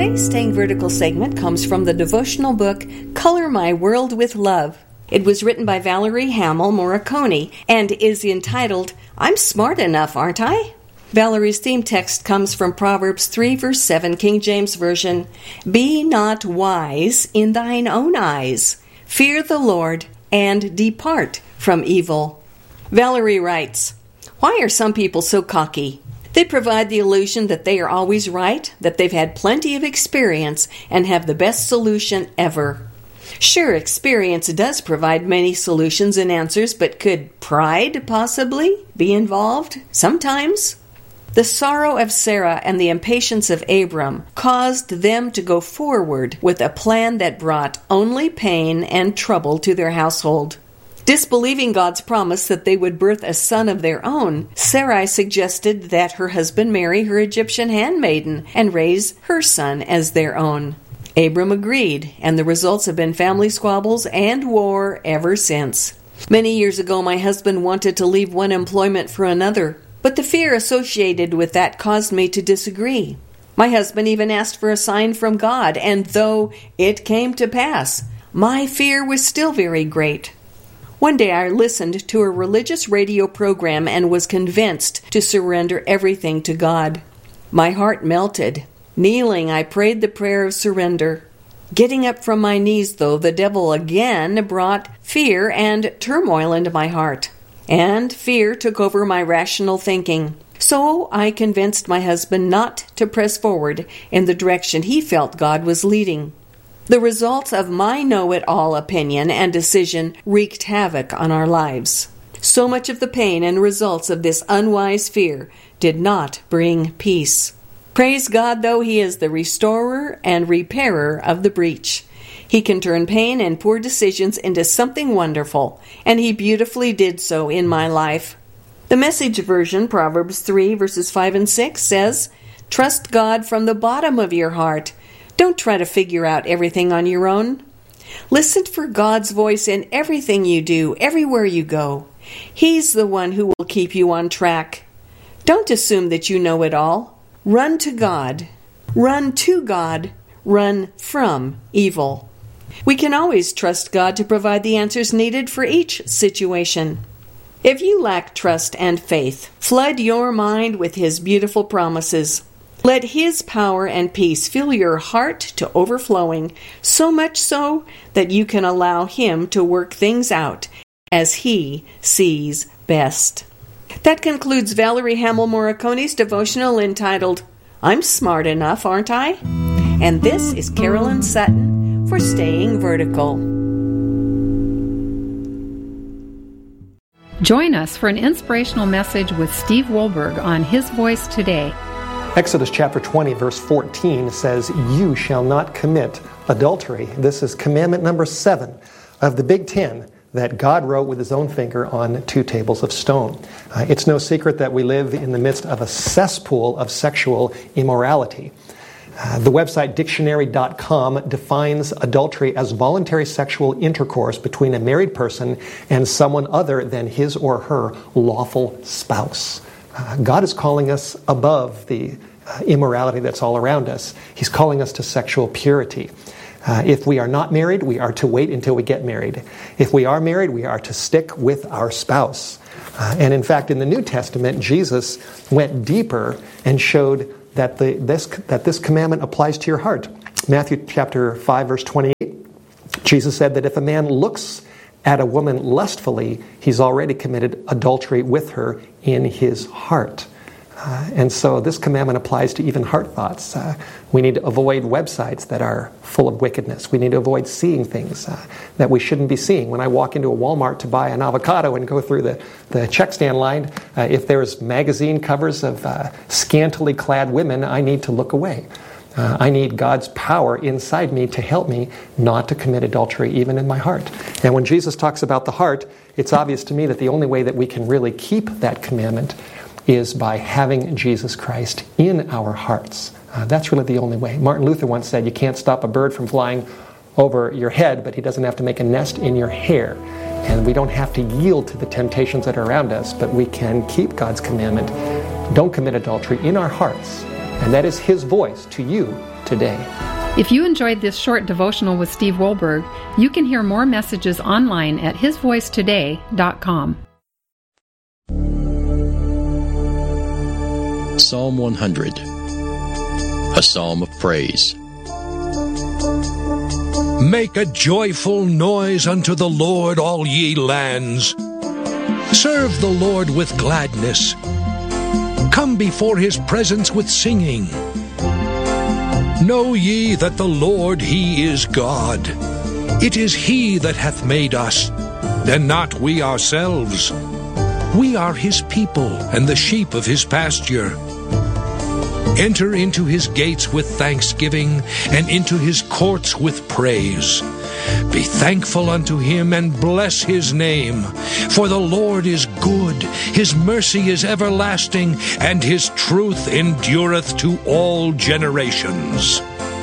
Today's Staying Vertical segment comes from the devotional book, Color My World with Love. It was written by Valerie Hamill Morricone and is entitled, I'm Smart Enough, Aren't I? Valerie's theme text comes from Proverbs 3, verse 7, King James Version. Be not wise in thine own eyes. Fear the Lord and depart from evil. Valerie writes, why are some people so cocky? They provide the illusion that they are always right, that they've had plenty of experience, and have the best solution ever. Sure, experience does provide many solutions and answers, but could pride possibly be involved? Sometimes. The sorrow of Sarah and the impatience of Abram caused them to go forward with a plan that brought only pain and trouble to their household. Disbelieving God's promise that they would birth a son of their own, Sarai suggested that her husband marry her Egyptian handmaiden and raise her son as their own. Abram agreed, and the results have been family squabbles and war ever since. Many years ago, my husband wanted to leave one employment for another, but the fear associated with that caused me to disagree. My husband even asked for a sign from God, and though it came to pass, my fear was still very great. One day I listened to a religious radio program and was convinced to surrender everything to God. My heart melted. Kneeling, I prayed the prayer of surrender. Getting up from my knees, though, the devil again brought fear and turmoil into my heart. And fear took over my rational thinking. So I convinced my husband not to press forward in the direction he felt God was leading. The results of my know-it-all opinion and decision wreaked havoc on our lives. So much of the pain and results of this unwise fear did not bring peace. Praise God, though, He is the restorer and repairer of the breach. He can turn pain and poor decisions into something wonderful, and He beautifully did so in my life. The Message version, Proverbs 3, verses 5 and 6, says, trust God from the bottom of your heart. Don't try to figure out everything on your own. Listen for God's voice in everything you do, everywhere you go. He's the one who will keep you on track. Don't assume that you know it all. Run to God. Run to God. Run from evil. We can always trust God to provide the answers needed for each situation. If you lack trust and faith, flood your mind with His beautiful promises. Let His power and peace fill your heart to overflowing, so much so that you can allow Him to work things out as He sees best. That concludes Valerie Hamill Morricone's devotional entitled, I'm Smart Enough, Aren't I? And this is Carolyn Sutton for Staying Vertical. Join us for an inspirational message with Steve Wohlberg on His Voice Today. Exodus chapter 20, verse 14 says, you shall not commit adultery. This is commandment number 7 of the Big Ten that God wrote with His own finger on 2 tables of stone. It's no secret that we live in the midst of a cesspool of sexual immorality. The website dictionary.com defines adultery as voluntary sexual intercourse between a married person and someone other than his or her lawful spouse. God is calling us above the immorality that's all around us. He's calling us to sexual purity. If we are not married, we are to wait until we get married. If we are married, we are to stick with our spouse. And in fact, in the New Testament, Jesus went deeper and showed that this commandment applies to your heart. Matthew chapter 5, verse 28, Jesus said that if a man looks at a woman lustfully, he's already committed adultery with her in his heart. And so this commandment applies to even heart thoughts. We need to avoid websites that are full of wickedness. We need to avoid seeing things that we shouldn't be seeing. When I walk into a Walmart to buy an avocado and go through the check stand line, if there's magazine covers of scantily clad women, I need to look away. I need God's power inside me to help me not to commit adultery even in my heart. And when Jesus talks about the heart, it's obvious to me that the only way that we can really keep that commandment is by having Jesus Christ in our hearts. That's really the only way. Martin Luther once said, you can't stop a bird from flying over your head, but he doesn't have to make a nest in your hair. And we don't have to yield to the temptations that are around us, but we can keep God's commandment. Don't commit adultery in our hearts. And that is His voice to you today. If you enjoyed this short devotional with Steve Wohlberg, you can hear more messages online at hisvoicetoday.com. Psalm 100, a psalm of praise. Make a joyful noise unto the Lord, all ye lands. Serve the Lord with gladness. Come before his presence with singing. Know ye that the Lord, he is God. It is he that hath made us, and not we ourselves. We are his people, and the sheep of his pasture. Enter into his gates with thanksgiving, and into his courts with praise. Be thankful unto him, and bless his name. For the Lord is good, his mercy is everlasting, and his truth endureth to all generations.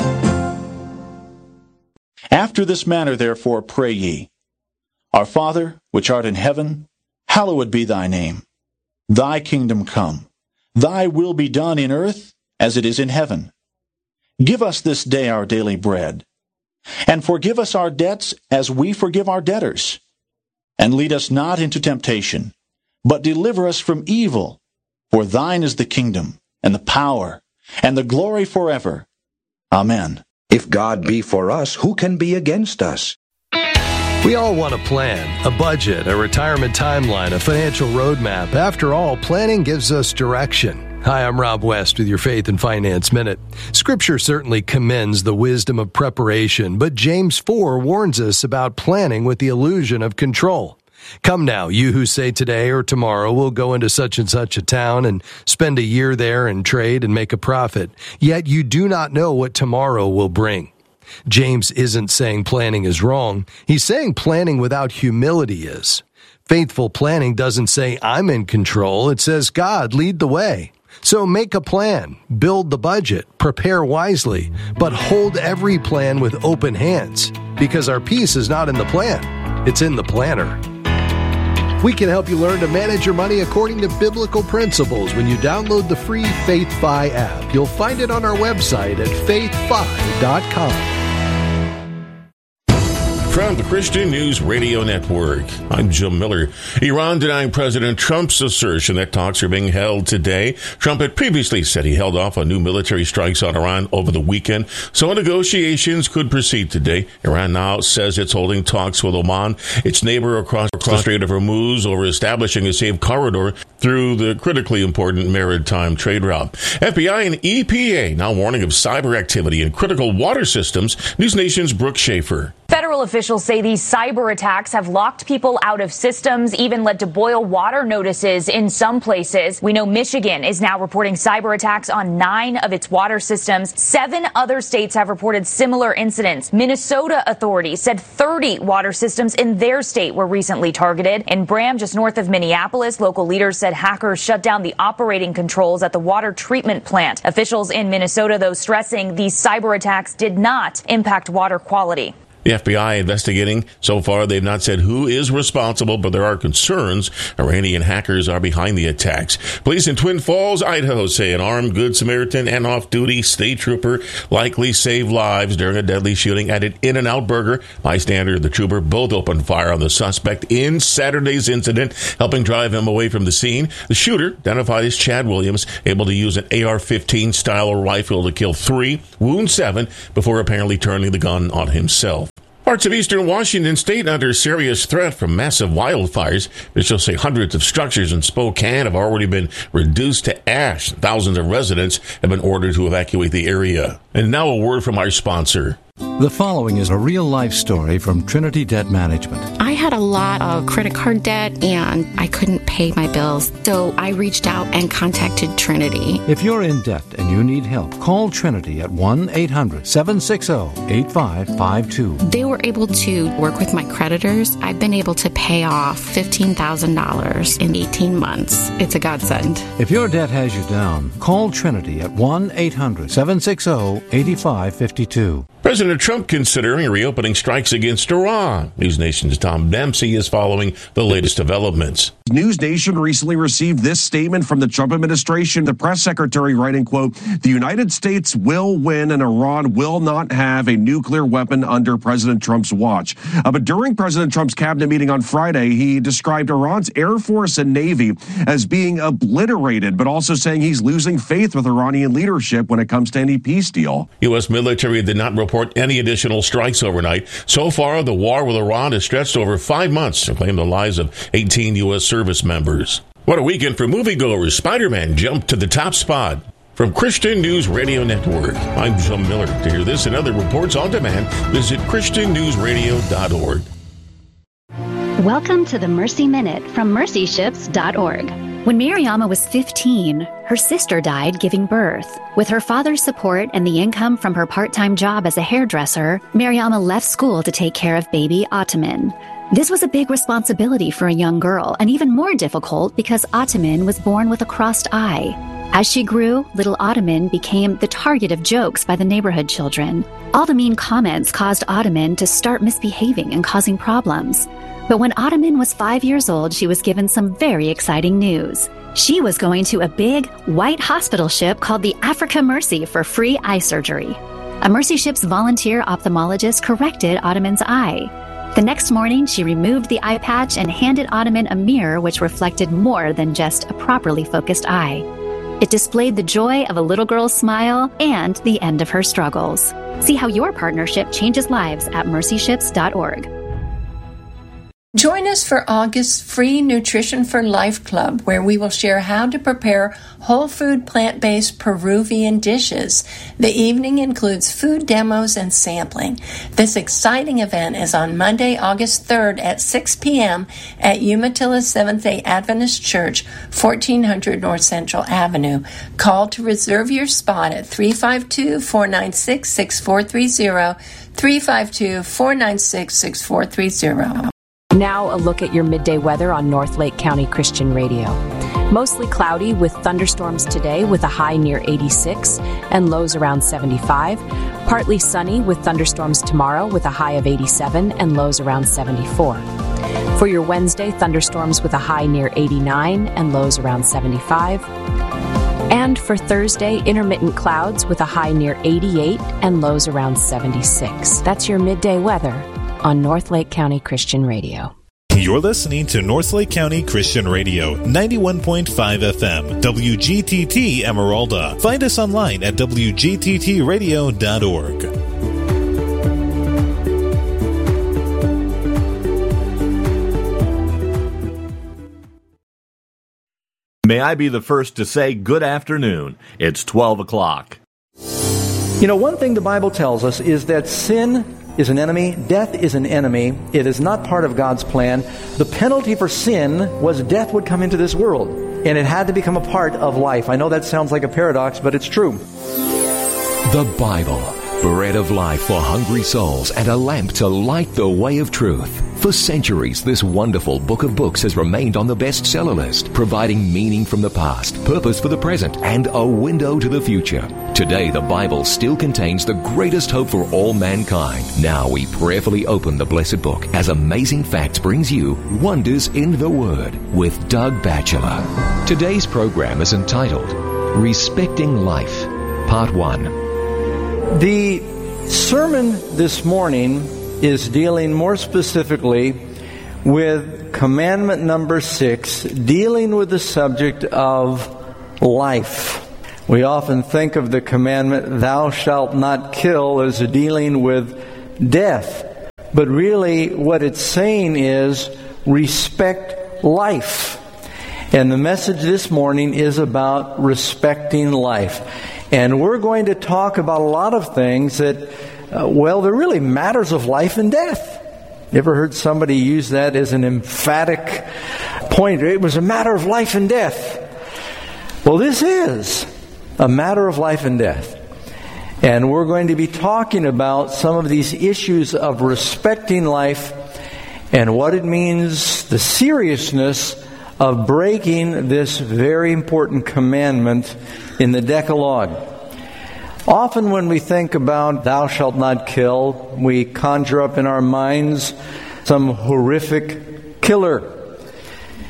After this manner therefore pray ye, Our Father, which art in heaven, hallowed be thy name. Thy kingdom come. Thy will be done in earth as it is in heaven. Give us this day our daily bread. And forgive us our debts as we forgive our debtors. And lead us not into temptation, but deliver us from evil. For thine is the kingdom, and the power, and the glory forever. Amen. If God be for us, who can be against us? We all want a plan, a budget, a retirement timeline, a financial roadmap. After all, planning gives us direction. Hi, I'm Rob West with your Faith and Finance Minute. Scripture certainly commends the wisdom of preparation, but James 4 warns us about planning with the illusion of control. Come now, you who say today or tomorrow we'll go into such and such a town and spend a year there and trade and make a profit, yet you do not know what tomorrow will bring. James isn't saying planning is wrong. He's saying planning without humility is. Faithful planning doesn't say I'm in control. It says God, lead the way. So make a plan, build the budget, prepare wisely, but hold every plan with open hands, because our peace is not in the plan, it's in the planner. We can help you learn to manage your money according to biblical principles when you download the free FaithFi app. You'll find it on our website at faithfi.com. From the Christian News Radio Network, I'm Jim Miller. Iran denying President Trump's assertion that talks are being held today. Trump had previously said he held off on new military strikes on Iran over the weekend, so negotiations could proceed today. Iran now says it's holding talks with Oman, its neighbor across the Strait of Hormuz, over establishing a safe corridor through the critically important maritime trade route. FBI and EPA now warning of cyber activity in critical water systems. News Nation's Brooke Schaefer. Federal officials say these cyber attacks have locked people out of systems, even led to boil water notices in some places. We know Michigan is now reporting cyber attacks on 9 of its water systems. 7 other states have reported similar incidents. Minnesota authorities said 30 water systems in their state were recently targeted. In Bram, just north of Minneapolis, local leaders said hackers shut down the operating controls at the water treatment plant. Officials in Minnesota, though, stressing these cyber attacks did not impact water quality. The FBI investigating. So far, they've not said who is responsible, but there are concerns Iranian hackers are behind the attacks. Police in Twin Falls, Idaho say an armed Good Samaritan and off-duty state trooper likely saved lives during a deadly shooting at an In-N-Out Burger. Bystander and the trooper both opened fire on the suspect in Saturday's incident, helping drive him away from the scene. The shooter, identified as Chad Williams, able to use an AR-15 style rifle to kill 3, wound 7, before apparently turning the gun on himself. Parts of eastern Washington state under serious threat from massive wildfires. Officials say hundreds of structures in Spokane have already been reduced to ash. Thousands of residents have been ordered to evacuate the area. And now a word from our sponsor. The following is a real-life story from Trinity Debt Management. I had a lot of credit card debt, and I couldn't pay my bills, so I reached out and contacted Trinity. If you're in debt and you need help, call Trinity at 1-800-760-8552. They were able to work with my creditors. I've been able to pay off $15,000 in 18 months. It's a godsend. If your debt has you down, call Trinity at 1-800-760-8552. President Trump considering reopening strikes against Iran. News Nation's Tom Dempsey is following the latest developments. News Nation recently received this statement from the Trump administration, the press secretary writing, quote, "The United States will win and Iran will not have a nuclear weapon under President Trump's watch." But during President Trump's cabinet meeting on Friday, he described Iran's Air Force and Navy as being obliterated, but also saying he's losing faith with Iranian leadership when it comes to any peace deal. U.S. military did not report any additional strikes overnight. So far, the war with Iran has stretched over 5 months and claimed the lives of 18 U.S. service members. What a weekend for moviegoers. Spider-Man jumped to the top spot. From Christian News Radio Network, I'm Jim Miller. To hear this and other reports on demand, visit ChristianNewsRadio.org. Welcome to the Mercy Minute from MercyShips.org. When Mariama was 15, her sister died giving birth. With her father's support and the income from her part-time job as a hairdresser, Mariama left school to take care of baby Ottoman. This was a big responsibility for a young girl, and even more difficult because Ottoman was born with a crossed eye. As she grew, little Ottoman became the target of jokes by the neighborhood children. All the mean comments caused Ottoman to start misbehaving and causing problems. But when Ottoman was 5 years old, she was given some very exciting news. She was going to a big, white hospital ship called the Africa Mercy for free eye surgery. A Mercy Ship's volunteer ophthalmologist corrected Ottoman's eye. The next morning, she removed the eye patch and handed Ottoman a mirror which reflected more than just a properly focused eye. It displayed the joy of a little girl's smile and the end of her struggles. See how your partnership changes lives at MercyShips.org. Join us for August's free Nutrition for Life Club, where we will share how to prepare whole food, plant-based Peruvian dishes. The evening includes food demos and sampling. This exciting event is on Monday, August 3rd at 6 p.m. at Umatilla Seventh-day Adventist Church, 1400 North Central Avenue. Call to reserve your spot at 352-496-6430, 352-496-6430. Now a look at your midday weather on North Lake County Christian Radio. Mostly cloudy with thunderstorms today with a high near 86 and lows around 75. Partly sunny with thunderstorms tomorrow with a high of 87 and lows around 74. For your Wednesday, thunderstorms with a high near 89 and lows around 75. And for Thursday, intermittent clouds with a high near 88 and lows around 76. That's your midday weather on North Lake County Christian Radio. You're listening to North Lake County Christian Radio, 91.5 FM, WGTT Emeralda. Find us online at WGTTradio.org. May I be the first to say good afternoon. It's 12 o'clock. You know, one thing the Bible tells us is that sin is an enemy, death is an enemy. It is not part of God's plan. The penalty for sin was death would come into this world, and it had to become a part of life. I know that sounds like a paradox, but it's true. The Bible, bread of life for hungry souls and a lamp to light the way of truth. For centuries, this wonderful book of books has remained on the bestseller list, providing meaning from the past, purpose for the present, and a window to the future. Today, the Bible still contains the greatest hope for all mankind. Now we prayerfully open the blessed book as Amazing Facts brings you Wonders in the Word with Doug Batchelor. Today's program is entitled Respecting Life, Part 1. The sermon this morning is dealing more specifically with commandment number 6, dealing with the subject of life. We often think of the commandment, thou shalt not kill, as dealing with death. But really what it's saying is respect life. And the message this morning is about respecting life. And we're going to talk about a lot of things that, they're really matters of life and death. You ever heard somebody use that as an emphatic point? It was a matter of life and death. Well, this is a matter of life and death. And we're going to be talking about some of these issues of respecting life and what it means, the seriousness of breaking this very important commandment in the Decalogue. Often when we think about thou shalt not kill, we conjure up in our minds some horrific killer.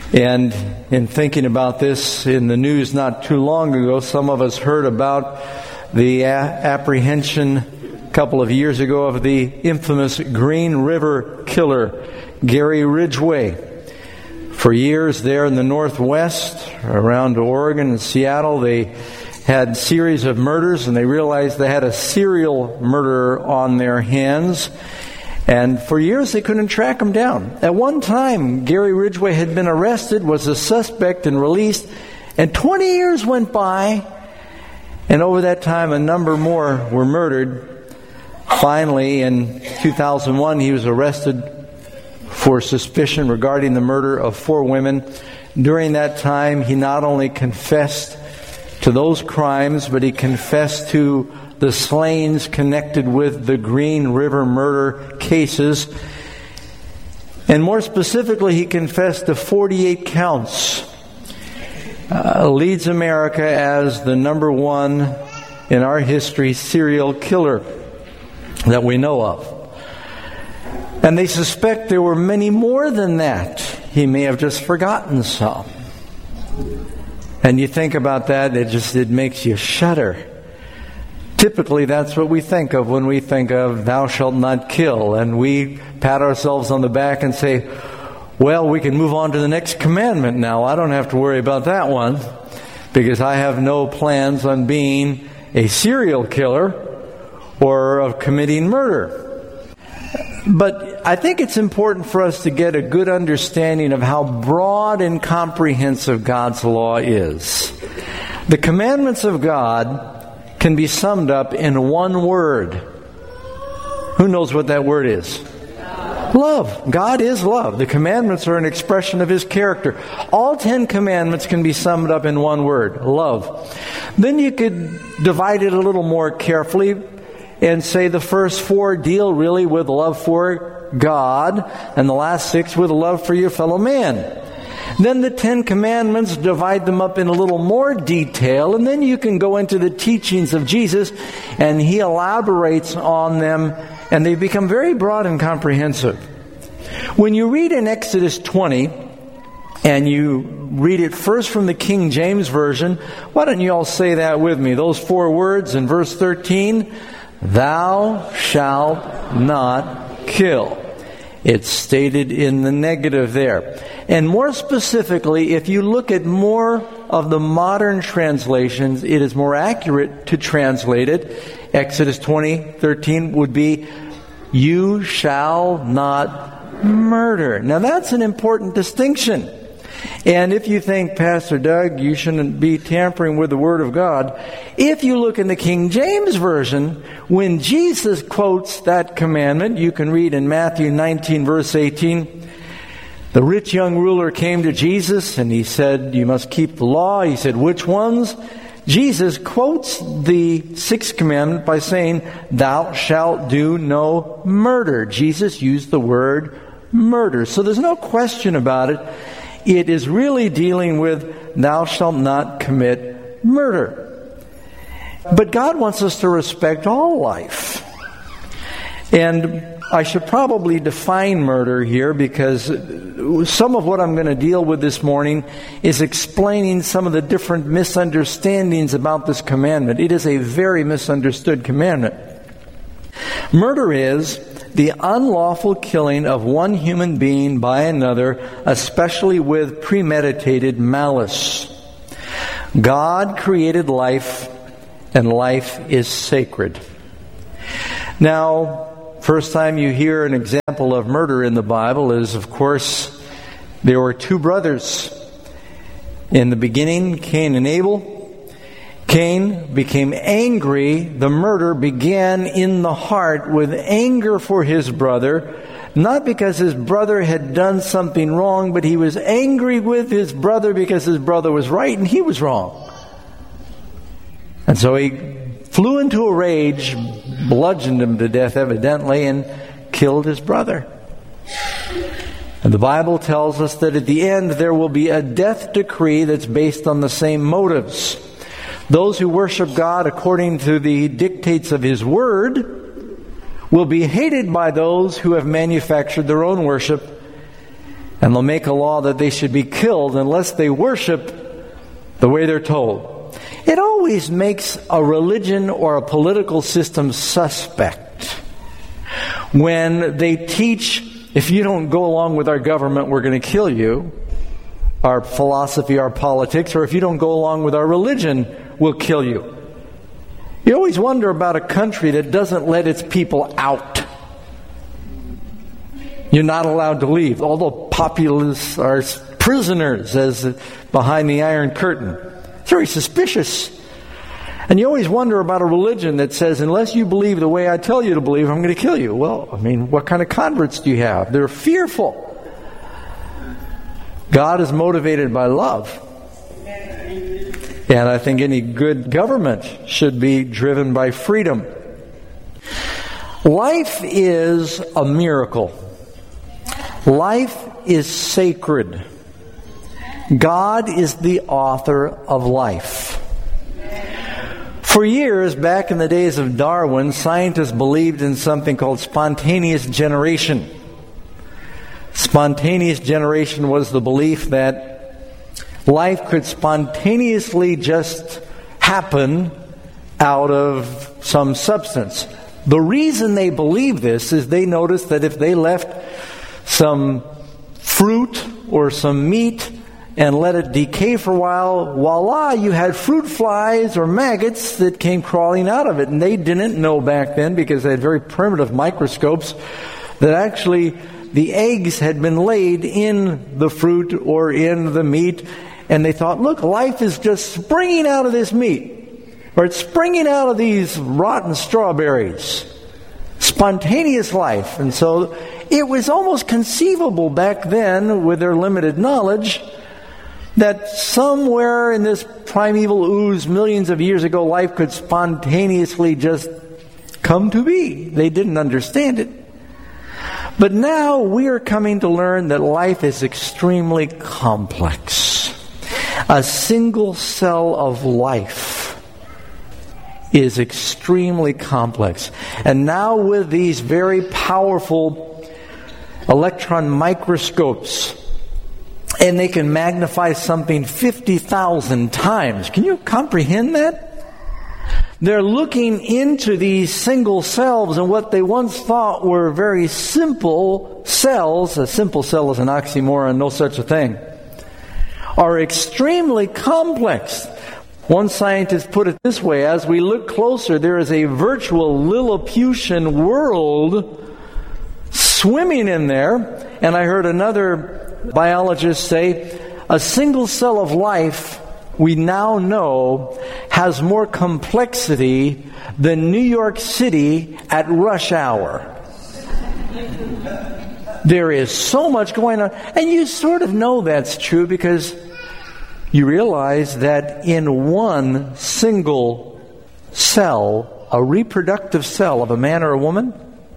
And in thinking about this in the news not too long ago, some of us heard about the apprehension a couple of years ago of the infamous Green River Killer, Gary Ridgway. For years there in the Northwest, around Oregon and Seattle, they had a series of murders, and they realized they had a serial murderer on their hands. And for years they couldn't track him down. At one time, Gary Ridgway had been arrested, was a suspect, and released. And 20 years went by, and over that time a number more were murdered. Finally, in 2001, he was arrested for suspicion regarding the murder of 4 women. During that time, he not only confessed to those crimes, but he confessed to the slayings connected with the Green River murder cases. And more specifically, he confessed to 48 counts. Leads America as the number one in our history serial killer that we know of. And they suspect there were many more than that. He may have just forgotten some. And you think about that, it makes you shudder. Typically, that's what we think of when we think of thou shalt not kill. And we pat ourselves on the back and say, well, we can move on to the next commandment now. I don't have to worry about that one because I have no plans on being a serial killer or of committing murder. But I think it's important for us to get a good understanding of how broad and comprehensive God's law is. The commandments of God can be summed up in one word. Who knows what that word is? Love. God is love. The commandments are an expression of His character. All 10 commandments can be summed up in one word, love. Then you could divide it a little more carefully and say the first 4 deal really with love for God, and the last 6 with love for your fellow man. Then the 10 commandments, divide them up in a little more detail, and then you can go into the teachings of Jesus, and He elaborates on them, and they become very broad and comprehensive. When you read in Exodus 20, and you read it first from the King James Version, why don't you all say that with me? Those 4 words in verse 13, thou shalt not kill. It's stated in the negative there. And more specifically, if you look at more of the modern translations, it is more accurate to translate it. Exodus 20:13 would be, you shall not murder. Now that's an important distinction. And if you think, Pastor Doug, you shouldn't be tampering with the Word of God, if you look in the King James Version, when Jesus quotes that commandment, you can read in Matthew 19, verse 18, the rich young ruler came to Jesus and he said, you must keep the law. He said, which ones? Jesus quotes the 6th commandment by saying, thou shalt do no murder. Jesus used the word murder. So there's no question about it. It is really dealing with thou shalt not commit murder. But God wants us to respect all life. And I should probably define murder here because some of what I'm going to deal with this morning is explaining some of the different misunderstandings about this commandment. It is a very misunderstood commandment. Murder is the unlawful killing of one human being by another, especially with premeditated malice. God created life, and life is sacred. Now, first time you hear an example of murder in the Bible is, of course, there were 2 brothers. In the beginning, Cain and Abel. Cain became angry. The murder began in the heart with anger for his brother, not because his brother had done something wrong, but he was angry with his brother because his brother was right and he was wrong. And so he flew into a rage, bludgeoned him to death evidently, and killed his brother. And the Bible tells us that at the end there will be a death decree that's based on the same motives. Those who worship God according to the dictates of His Word will be hated by those who have manufactured their own worship. And they'll make a law that they should be killed unless they worship the way they're told. It always makes a religion or a political system suspect when they teach, if you don't go along with our government, we're going to kill you, our philosophy, our politics, or if you don't go along with our religion, we'll kill you. You always wonder about a country that doesn't let its people out. You're not allowed to leave. All the populace are prisoners as behind the Iron Curtain. It's very suspicious. And you always wonder about a religion that says, unless you believe the way I tell you to believe, I'm going to kill you. Well, I mean, what kind of converts do you have? They're fearful. God is motivated by love. And I think any good government should be driven by freedom. Life is a miracle. Life is sacred. God is the author of life. For years, back in the days of Darwin, scientists believed in something called spontaneous generation. Spontaneous generation was the belief that life could spontaneously just happen out of some substance. The reason they believed this is they noticed that if they left some fruit or some meat and let it decay for a while, voila, you had fruit flies or maggots that came crawling out of it. And they didn't know back then, because they had very primitive microscopes, that actually the eggs had been laid in the fruit or in the meat. And they thought, look, life is just springing out of this meat, or it's springing out of these rotten strawberries. Spontaneous life. And so it was almost conceivable back then, with their limited knowledge, that somewhere in this primeval ooze millions of years ago, life could spontaneously just come to be. They didn't understand it. But now we are coming to learn that life is extremely complex. A single cell of life is extremely complex. And now with these very powerful electron microscopes, and they can magnify something 50,000 times. Can you comprehend that? They're looking into these single cells, and what they once thought were very simple cells — a simple cell is an oxymoron, no such a thing — are extremely complex. One scientist put it this way: as we look closer, there is a virtual Lilliputian world swimming in there. And I heard another biologist say, a single cell of life, we now know, has more complexity than New York City at rush hour. There is so much going on. And you sort of know that's true because you realize that in one single cell, a reproductive cell of a man or a woman,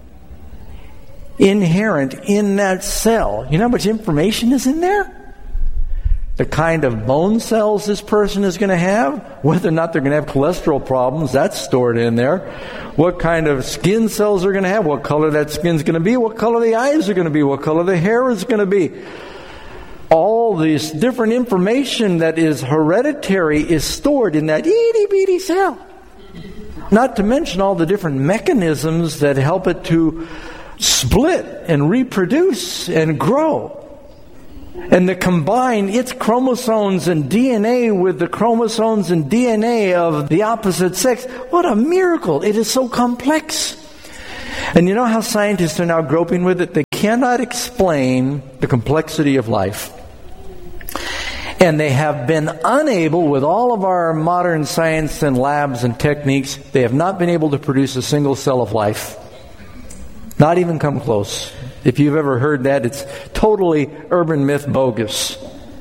inherent in that cell, you know how much information is in there? The kind of bone cells this person is going to have, whether or not they're going to have cholesterol problems, that's stored in there. What kind of skin cells they're going to have, what color that skin's going to be, what color the eyes are going to be, what color the hair is going to be. All this different information that is hereditary is stored in that itty-bitty cell. Not to mention all the different mechanisms that help it to split and reproduce and grow. And to combine its chromosomes and DNA with the chromosomes and DNA of the opposite sex. What a miracle. It is so complex. And you know how scientists are now groping with it? They cannot explain the complexity of life. And they have been unable, with all of our modern science and labs and techniques, they have not been able to produce a single cell of life. Not even come close. If you've ever heard that, it's totally urban myth bogus.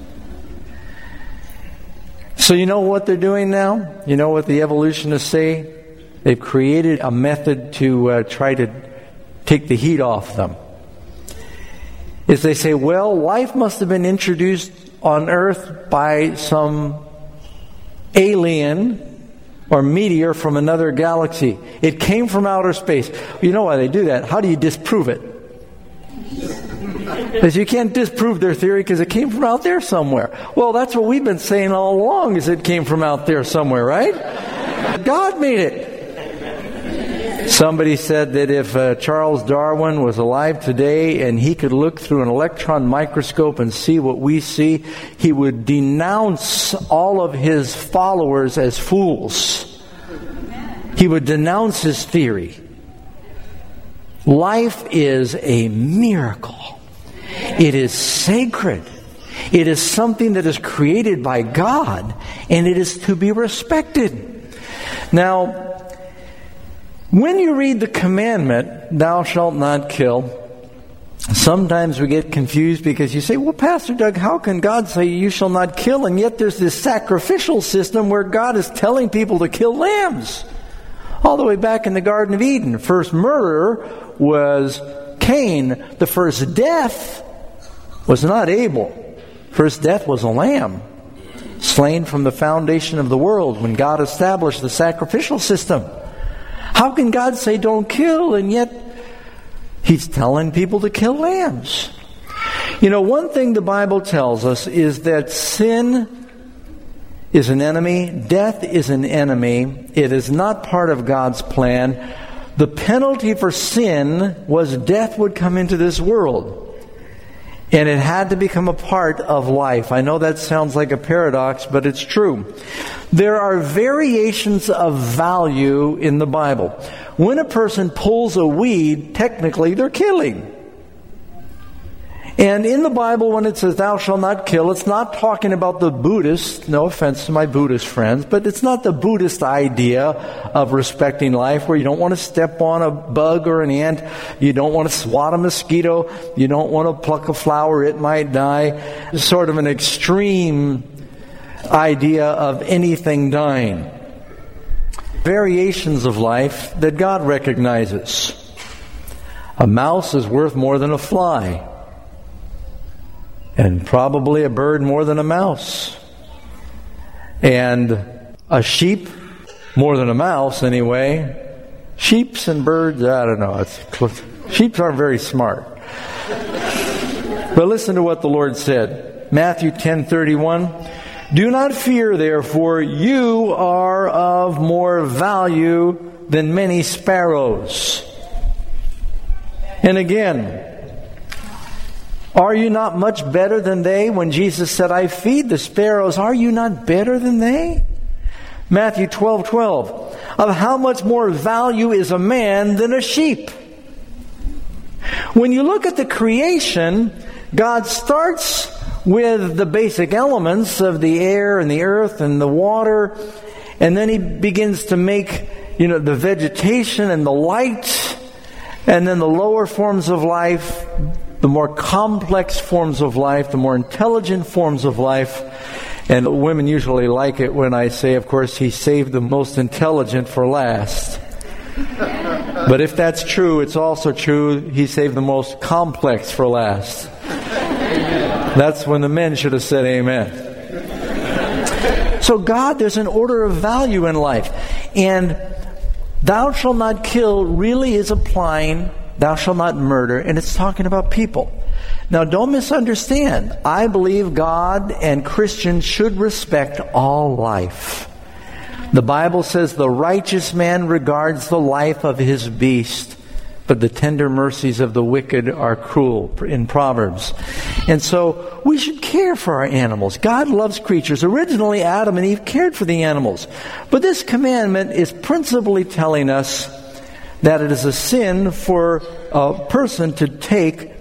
So you know what they're doing now? You know what the evolutionists say? They've created a method to try to take the heat off them. Is they say, well, life must have been introduced on Earth by some alien or meteor from another galaxy. It came from outer space. You know why they do that? How do you disprove it? Because you can't disprove their theory because it came from out there somewhere. Well, that's what we've been saying all along, is it came from out there somewhere, right? God made it. Somebody said that if Charles Darwin was alive today and he could look through an electron microscope and see what we see, he would denounce all of his followers as fools. He would denounce his theory. Life is a miracle. It is sacred. It is something that is created by God, and it is to be respected. Now, when you read the commandment, thou shalt not kill, sometimes we get confused because you say, well, Pastor Doug, how can God say you shall not kill? And yet there's this sacrificial system where God is telling people to kill lambs. All the way back in the Garden of Eden. The first murderer was Cain. The first death was not Abel. First death was a lamb, slain from the foundation of the world when God established the sacrificial system. How can God say don't kill, and yet He's telling people to kill lambs? You know, one thing the Bible tells us is that sin is an enemy, death is an enemy. It is not part of God's plan. The penalty for sin was death would come into this world. And it had to become a part of life. I know that sounds like a paradox, but it's true. There are variations of value in the Bible. When a person pulls a weed, technically they're killing. And in the Bible, when it says, thou shalt not kill, it's not talking about the Buddhist, no offense to my Buddhist friends, but it's not the Buddhist idea of respecting life where you don't want to step on a bug or an ant, you don't want to swat a mosquito, you don't want to pluck a flower, it might die. It's sort of an extreme idea of anything dying. Variations of life that God recognizes. A mouse is worth more than a fly. And probably a bird more than a mouse. And a sheep more than a mouse anyway. Sheeps and birds, I don't know. Sheep aren't very smart. But listen to what the Lord said. Matthew 10:31. Do not fear, therefore, you are of more value than many sparrows. And again, are you not much better than they? When Jesus said, I feed the sparrows, are you not better than they? Matthew 12:12. Of how much more value is a man than a sheep? When you look at the creation, God starts with the basic elements of the air and the earth and the water, and then He begins to make, the vegetation and the light, and then the lower forms of life, the more complex forms of life, the more intelligent forms of life. And women usually like it when I say, of course, He saved the most intelligent for last. But if that's true, it's also true He saved the most complex for last. That's when the men should have said amen. So God, there's an order of value in life. And thou shalt not kill really is applying thou shalt not murder, and it's talking about people. Now, don't misunderstand. I believe God and Christians should respect all life. The Bible says the righteous man regards the life of his beast, but the tender mercies of the wicked are cruel, in Proverbs. And so we should care for our animals. God loves creatures. Originally, Adam and Eve cared for the animals. But this commandment is principally telling us that it is a sin for a person to take